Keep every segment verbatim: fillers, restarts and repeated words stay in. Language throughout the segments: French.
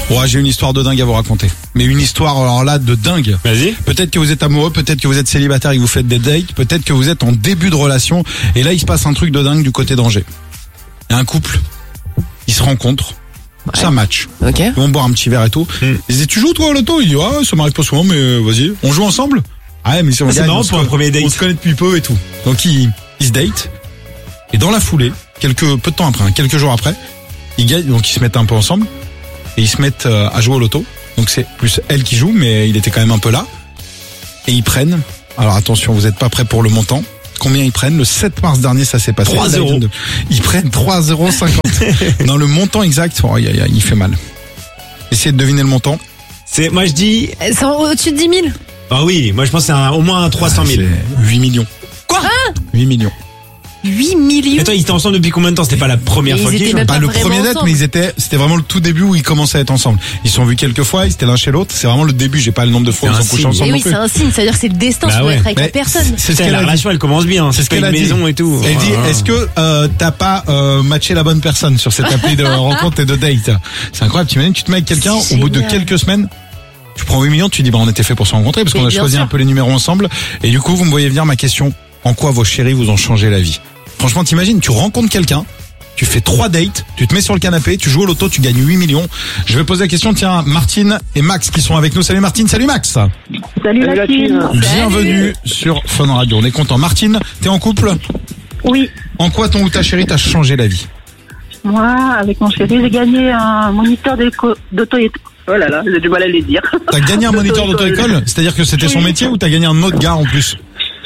Ouais, j'ai une histoire de dingue à vous raconter. Mais une histoire, alors là, de dingue. Vas-y. Peut-être que vous êtes amoureux, peut-être que vous êtes célibataire et que vous faites des dates, peut-être que vous êtes en début de relation. Et là, il se passe un truc de dingue du côté d'Angers. Il y a un couple, ils se rencontrent, ouais. C'est un match. Ok. Ils vont boire un petit verre et tout. Mm. Ils disent, tu joues toi au loto? Il dit, ah, ça m'arrive pas souvent, mais euh, vas-y. On joue ensemble? Ah ouais, mais c'est, ah, c'est marrant pour un premier date. On se connaît depuis peu et tout. Donc ils, ils se datent. Et dans la foulée, quelques, peu de temps après, hein, quelques jours après, ils gagnent, donc ils se mettent un peu ensemble. Et ils se mettent euh, à jouer au loto. Donc c'est plus elle qui joue, mais il était quand même un peu là. Et ils prennent, alors attention, vous n'êtes pas prêts pour le montant. Combien ils prennent? Le sept mars dernier, ça s'est passé. trois euros. Ils prennent trois euros cinquante. Dans le montant exact, oh, y a, y a, il fait mal. Essayez de deviner le montant. C'est, moi je dis... C'est au-dessus de dix mille. Ah oui, moi je pense que c'est un, au moins un trois cent mille. Ah, huit millions. Quoi? Ah huit millions. huit millions. Et toi, ils étaient ensemble depuis combien de temps? C'était pas la première mais fois qu'ils jouent? Pas, pas le vraiment premier date, ensemble. mais ils étaient, c'était vraiment le tout début où ils commençaient à être ensemble. Ils se sont vus quelques fois, ils étaient l'un chez l'autre. C'est vraiment le début. J'ai pas le nombre de fois où ils sont couchés ensemble. Et non oui, plus. c'est un signe. Ça veut dire que c'est le destin. Bah Tu dois ouais. être avec Mais la personne. C'est ce qu'elle qu'elle la a dit. relation, elle commence bien. C'est ce qu'elle a dit. Maison et tout. Elle dit, Ah. est-ce que euh, t'as pas euh, matché la bonne personne sur cette appli de rencontre et de date? C'est incroyable. T'imagines, tu te mets avec quelqu'un, C'est au bout de génial. quelques semaines, tu prends huit millions, tu dis bah on était fait pour se rencontrer parce Mais qu'on a bien choisi sûr. un peu les numéros ensemble. Et du coup, vous me voyez venir ma question. En quoi vos chéris vous ont changé la vie? Franchement, t'imagines, tu rencontres quelqu'un, tu fais trois dates, tu te mets sur le canapé, tu joues au loto, tu gagnes huit millions. Je vais poser la question, tiens, Martine et Max qui sont avec nous. Salut Martine, salut Max. Salut la team. Bienvenue sur Fun Radio. On est content. Martine, t'es en couple? Oui, En quoi ton ou ta chérie t'a changé la vie? moi, avec mon chéri, j'ai gagné un moniteur d'éco- d'auto-école. Oh là là, j'ai du mal à les dire. T'as gagné un moniteur d'auto-école? C'est-à-dire que c'était son Oui. métier ou t'as gagné un autre gars en plus?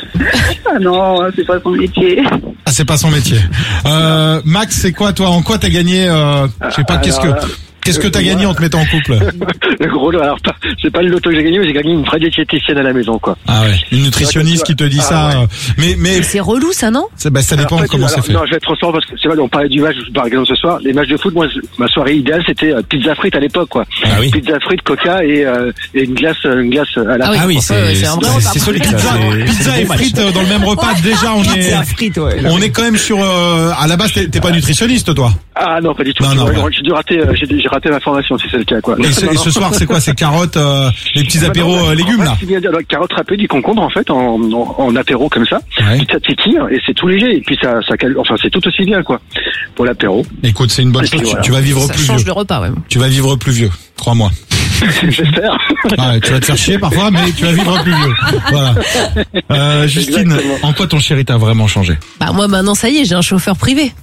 Ah non, c'est pas son métier. Ah, c'est pas son métier. Euh, Max, c'est quoi toi? En quoi t'as gagné euh, je sais pas, Alors qu'est-ce que là, qu'est-ce que t'as gagné en te mettant en couple? Le gros lot, alors pas- c'est pas le loto que j'ai gagné, mais j'ai gagné une vraie diététicienne à la maison, quoi. Ah ouais, une nutritionniste qui te dit Ah ça. ouais. euh, Mais mais Mais c'est relou, ça, non? ça, bah, ça Alors, dépend en fait, comment alors, c'est fait. Non, je vais être transparent parce que c'est vrai, on parlait du match, par exemple, ce soir. Les matchs de foot, moi, je- ma soirée idéale, c'était euh, pizza frite à l'époque, quoi. Ah oui. Pizza frite, coca et, euh, et une glace, euh, une glace à la Ah oui. Ah oui, Ouais, c'est, ouais, c'est un vrai repas. c'est solide. Pizza, C'est- pizza c'est et bon match. frites euh, dans le même repas. Déjà, on est Pizza frites, ouais. on est quand même sur. Euh, à la base, t'es, t'es pas nutritionniste, toi. Ah non, pas du tout. Non, non, Ouais, ouais. J'ai dû rater, euh, j'ai, j'ai raté ma formation, si c'est le cas, quoi. Et ce, et ce soir, c'est quoi? C'est carottes, euh, les petits apéros euh, légumes là. Il y a de la carotte râpée, du concombre, en fait, en, en, en apéro comme ça. Ouais. Puis ça titille, et c'est tout léger, et puis ça, ça, cal- enfin, c'est tout aussi bien, quoi, pour l'apéro. Écoute, c'est une bonne Et puis chose. Tu- voilà. Tu vas vivre Ça plus change vieux. le repas, ouais. Tu vas vivre plus vieux. Crois-moi. J'espère. Ah, tu vas te faire chier parfois, mais tu vas vivre plus vieux. Voilà. Euh, Justine, Exactement. en quoi ton chéri t'a vraiment changé? Bah, moi, maintenant, ça y est, j'ai un chauffeur privé.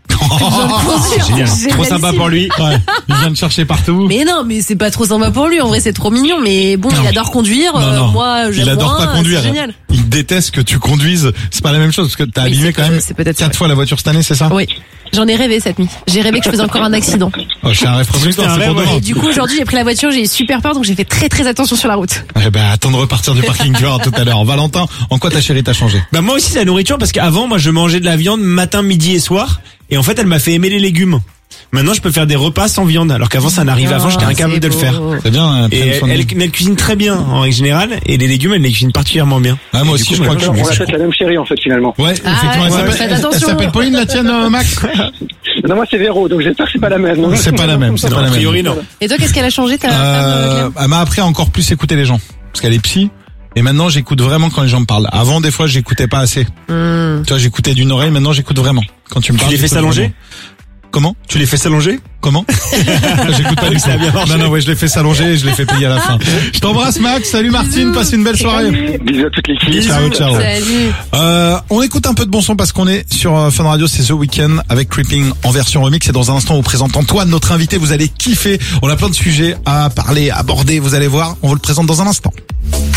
C'est génial. Trop sympa pour lui. Ouais, il vient de chercher partout. Mais non, mais c'est pas trop sympa pour lui. En vrai, c'est trop mignon. Mais bon, Non. il adore conduire. Non, euh, non. moi, j'aime Il adore moins, pas conduire. C'est génial. Il déteste que tu conduises. C'est pas la même chose parce que t'as Oui, abîmé c'est quand peut- même c'est peut-être quatre ça. fois la voiture cette année, c'est ça? Oui. J'en ai rêvé cette nuit. J'ai rêvé que je faisais encore un accident. Oh, c'est un rêve prémonitoire, C'est un c'est pour rêve, demain. Et du coup, aujourd'hui, j'ai pris la voiture, j'ai eu super peur, donc j'ai fait très très attention sur la route. Eh ben, attends de repartir du parking, tu verras tout à l'heure. Valentin, en quoi ta chérie t'a changé? Bah moi aussi c'est la nourriture parce qu'avant moi je mangeais de la viande matin, midi et soir et en fait elle m'a fait aimer les légumes. Maintenant je peux faire des repas sans viande alors qu'avant ça n'arrivait avant j'étais incapable c'est de le beau. faire. C'est bien, hein, Et prendre elle, soin de elle, lui. elle cuisine très bien en règle générale et les légumes elle les cuisine particulièrement bien. Ah, moi Et du aussi, coup, je crois moi, que je On suis a fait la même chérie, en fait, finalement. Ouais, Ah, effectivement, elle ouais, s'appelle- faites elle- elle attention. s'appelle Pauline, la tienne, euh, Max? Non, moi, c'est Véro, donc j'espère que c'est pas la même. C'est pas la même, c'est non, pas a la même. priori non. Et toi, qu'est-ce qu'elle a changé, ta femme, Euh, Clem elle m'a appris à encore plus écouter les gens. Parce qu'elle est psy. Et maintenant, j'écoute vraiment quand les gens me parlent. Avant, des fois, j'écoutais pas assez. Hmm. Tu vois, j'écoutais d'une oreille, maintenant, j'écoute vraiment. Quand tu me Tu parles. les fais j'écoute s'allonger? vraiment. Comment? Tu les fais s'allonger? Comment? J'écoute pas du tout. Ça a bien marché. Non, non, ouais, je l'ai fait s'allonger et je l'ai fait payer à la fin. Je t'embrasse, Max. Salut, Martine. Passe une belle soirée. Bisous à toute l'équipe. Ciao, ciao. Salut. Euh, on écoute un peu de bon son parce qu'on est sur euh, Fun Radio, c'est The Weeknd avec Creeping en version remix et dans un instant on vous présente Antoine, notre invité, vous allez kiffer, on a plein de sujets à parler, à aborder, vous allez voir, on vous le présente dans un instant.